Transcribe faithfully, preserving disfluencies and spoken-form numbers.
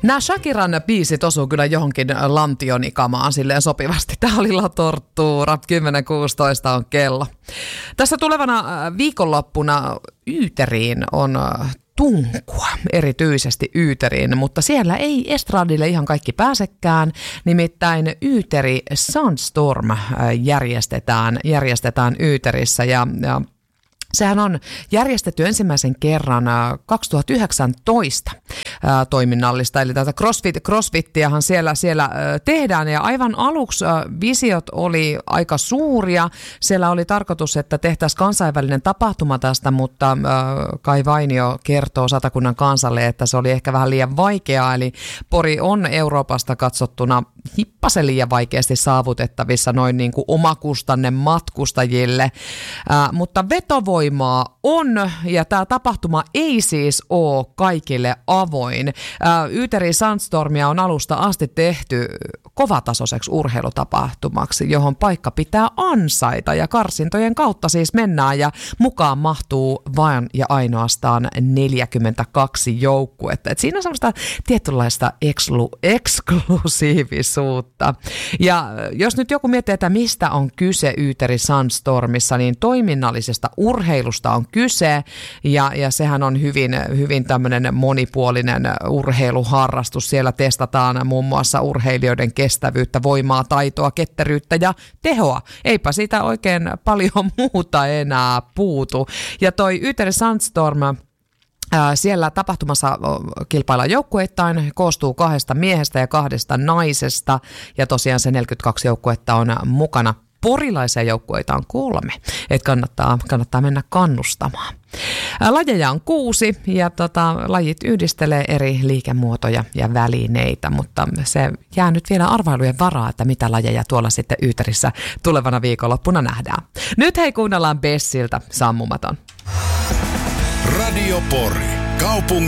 Nämä Shakiran biisit osuu kyllä johonkin lantionikamaan silleen sopivasti. Tämä oli La Tortura, kymmenen kuusitoista on kello. Tässä tulevana viikonloppuna Yyteriin on tunkua, erityisesti Yyteriin, mutta siellä ei estradille ihan kaikki pääsekään, nimittäin Yyteri Sandstorm järjestetään, järjestetään Yyterissä ja, ja sehän on järjestetty ensimmäisen kerran kaksituhattayhdeksäntoista ää, toiminnallista, eli tätä crossfit, crossfittiahan siellä, siellä ää, tehdään, ja aivan aluksi ää, visiot oli aika suuria. Siellä oli tarkoitus, että tehtäisiin kansainvälinen tapahtuma tästä, mutta ää, Kai Vainio kertoo Satakunnan Kansalle, että se oli ehkä vähän liian vaikeaa, eli Pori on Euroopasta katsottuna hippasen liian vaikeasti saavutettavissa noin niin kuin omakustanne matkustajille, ää, mutta vetovoimaa on, ja tämä tapahtuma ei siis ole kaikille avoin. Ää, Yyteri Sandstormia on alusta asti tehty kovatasoiseksi urheilutapahtumaksi, johon paikka pitää ansaita, ja karsintojen kautta siis mennään, ja mukaan mahtuu vain ja ainoastaan neljäkymmentäkaksi joukkuetta. Et siinä on semmoista tietynlaista ekslu- eksklusiivisuutta. Ja jos nyt joku miettii, että mistä on kyse Yyteri Sandstormissa, niin toiminnallisesta urheilusta on kyse, ja, ja sehän on hyvin, hyvin tämmöinen monipuolinen urheiluharrastus. Siellä testataan muun muassa urheilijoiden kestävyyttä, voimaa, taitoa, ketteryyttä ja tehoa. Eipä siitä oikein paljon muuta enää puutu. Ja toi Yyteri Sandstorm, siellä tapahtumassa kilpaillaan joukkueittain, koostuu kahdesta miehestä ja kahdesta naisesta, ja tosiaan se neljäkymmentäkaksi joukkuetta on mukana. Porilaisia joukkueita on kolme, että kannattaa, kannattaa mennä kannustamaan. Lajeja on kuusi, ja tota, lajit yhdistelee eri liikemuotoja ja välineitä, mutta se jää nyt vielä arvailujen varaa, että mitä lajeja tuolla sitten Yyterissä tulevana viikonloppuna nähdään. Nyt hei, kuunnellaan Bessiltä Sammumaton. Radio Pori. Kaupungin